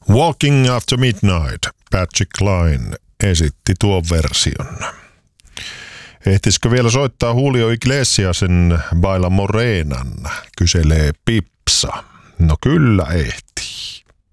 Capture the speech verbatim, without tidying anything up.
Walking After Midnight, Patrick Cline esitti tuon version. Ehtisikö vielä soittaa Julio Iglesiasen Baila Morenan, kyselee Pipsa. No kyllä ehti.